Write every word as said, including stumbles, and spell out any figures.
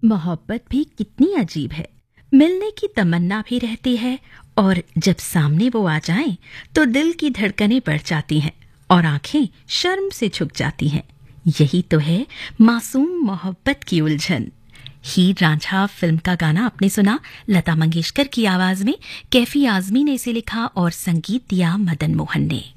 मोहब्बत भी कितनी अजीब है। मिलने की तमन्ना भी रहती है और जब सामने वो आ जाएं तो दिल की धड़कनें बढ़ जाती हैं और आंखें शर्म से झुक जाती हैं। यही तो है मासूम मोहब्बत की उलझन। हीर रांझा फिल्म का गाना आपने सुना लता मंगेशकर की आवाज में। कैफी आजमी ने इसे लिखा और संगीत दिया मदन मोहन ने।